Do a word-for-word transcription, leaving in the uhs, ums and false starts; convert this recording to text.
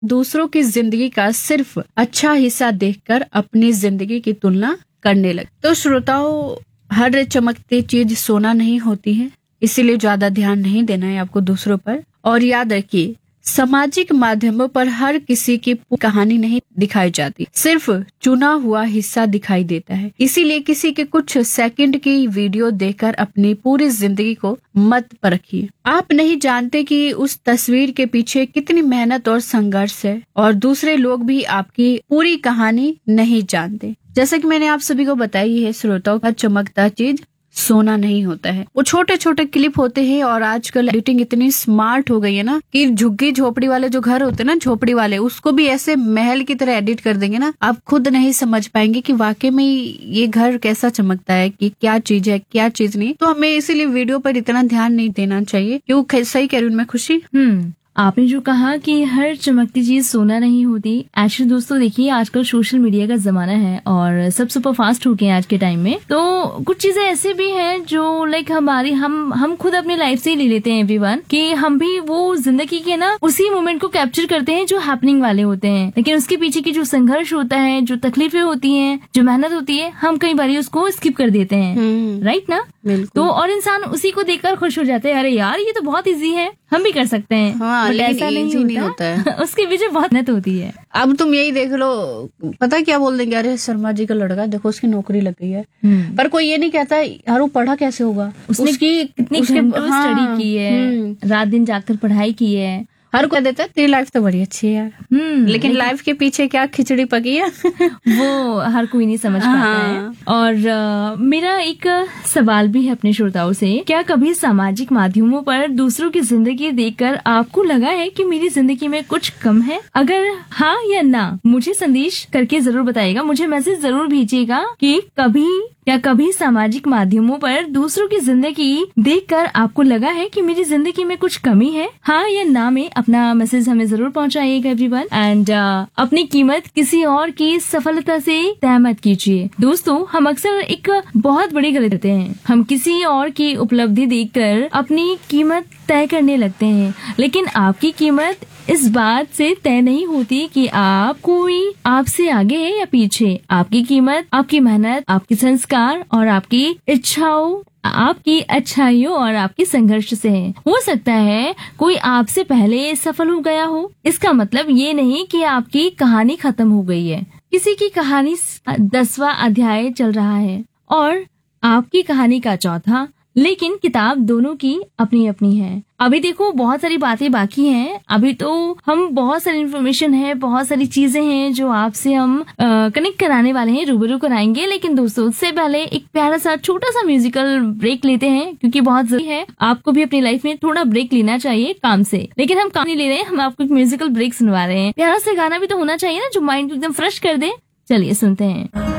दूसरों की जिंदगी का सिर्फ अच्छा हिस्सा देखकर अपनी जिंदगी की तुलना करने लगे। तो श्रोताओं, हर चमकती चीज सोना नहीं होती है, इसीलिए ज्यादा ध्यान नहीं देना है आपको दूसरों पर। और याद रखिए, सामाजिक माध्यमों पर हर किसी की कहानी नहीं दिखाई जाती, सिर्फ चुना हुआ हिस्सा दिखाई देता है। इसीलिए किसी के कुछ सेकंड की वीडियो देखकर अपनी पूरी जिंदगी को मत परखिए। आप नहीं जानते कि उस तस्वीर के पीछे कितनी मेहनत और संघर्ष है, और दूसरे लोग भी आपकी पूरी कहानी नहीं जानते। जैसा कि मैंने आप सभी को बताई है श्रोताओं, हर चमकता चीज सोना नहीं होता है। वो छोटे छोटे क्लिप होते हैं, और आजकल एडिटिंग इतनी स्मार्ट हो गई है ना कि झुग्गी झोपड़ी वाले जो घर होते हैं ना, झोपड़ी वाले, उसको भी ऐसे महल की तरह एडिट कर देंगे ना, आप खुद नहीं समझ पाएंगे कि वाकई में ये घर कैसा चमकता है, कि क्या चीज है क्या चीज नहीं। तो हमें इसीलिए वीडियो पर इतना ध्यान नहीं देना चाहिए। क्यों, सही कह रही हूँ मैं खुशी? हम्म आपने जो कहा कि हर चमकती चीज सोना नहीं होती, एक्चुअली दोस्तों देखिए, आजकल सोशल मीडिया का जमाना है और सब सुपर फास्ट हो गए हैं आज के टाइम में। तो कुछ चीजें ऐसे भी हैं जो लाइक हमारी हम हम खुद अपनी लाइफ से ही ले लेते हैं एवरीवन, कि हम भी वो जिंदगी के ना उसी मोमेंट को कैप्चर करते हैं जो हैपनिंग वाले होते हैं, लेकिन उसके पीछे की जो संघर्ष होता है, जो तकलीफें होती है, जो मेहनत होती है, हम कई बार उसको स्किप कर देते हैं। राइट ना? तो और इंसान उसी को देखकर खुश हो जाते हैं, अरे यार ये तो बहुत इजी है, हम भी कर सकते हैं। हाँ, लेकिन ऐसा नहीं, नहीं होता है। उसके पीछे बहुत मेहनत होती है। अब तुम यही देख लो, पता क्या बोल देंगे, अरे शर्मा जी का लड़का देखो उसकी नौकरी लग गई है, पर कोई ये नहीं कहता यार वो पढ़ा कैसे होगा, उसने उसकी कितनी घंटों स्टडी की है, रात दिन जाकर पढ़ाई की है। हर कोई देता है तेरी लाइफ तो बड़ी अच्छी है यार, हम्म लेकिन लाइफ के पीछे क्या खिचड़ी पकी है वो हर कोई नहीं समझ पाता है। और आ, मेरा एक सवाल भी है अपने श्रोताओं से, क्या कभी सामाजिक माध्यमों पर दूसरों की जिंदगी देखकर आपको लगा है कि मेरी जिंदगी में कुछ कम है? अगर हाँ या ना, मुझे संदेश करके जरूर बताइएगा, मुझे मैसेज जरूर भेजिएगा कि कभी क्या कभी सामाजिक माध्यमों पर दूसरों की जिंदगी देखकर आपको लगा है कि मेरी जिंदगी में कुछ कमी है? हाँ या ना में अपना मैसेज हमें जरूर पहुंचाइएगा एवरीवन। एंड uh, अपनी कीमत किसी और की सफलता से तय मत कीजिए। दोस्तों, हम अक्सर एक बहुत बड़ी गलती करते हैं, हम किसी और की उपलब्धि देखकर अपनी कीमत तय करने लगते हैं, लेकिन आपकी कीमत इस बात से तय नहीं होती कि आप कोई आपसे आगे है या पीछे। आपकी कीमत आपकी मेहनत, आपकी संस्कार और आपकी इच्छाओं, आपकी अच्छाइयों और आपकी संघर्ष से है। हो सकता है कोई आपसे पहले सफल हो गया हो, इसका मतलब ये नहीं कि आपकी कहानी खत्म हो गई है। किसी की कहानी दसवां अध्याय चल रहा है और आपकी कहानी का चौथा, लेकिन किताब दोनों की अपनी अपनी है। अभी देखो बहुत सारी बातें बाकी हैं, अभी तो हम बहुत सारी इन्फॉर्मेशन है, बहुत सारी चीजें हैं जो आपसे हम कनेक्ट कराने वाले हैं, रूबरू कराएंगे। लेकिन दोस्तों, उससे पहले एक प्यारा सा छोटा सा म्यूजिकल ब्रेक लेते हैं, क्योंकि बहुत जरूरी है, आपको भी अपनी लाइफ में थोड़ा ब्रेक लेना चाहिए काम से। लेकिन हम काम नहीं ले रहे हैं, हम आपको एक म्यूजिकल ब्रेक सुनवा रहे हैं। प्यारा सा गाना भी तो होना चाहिए ना जो माइंड को एकदम फ्रेश कर दे। चलिए सुनते हैं।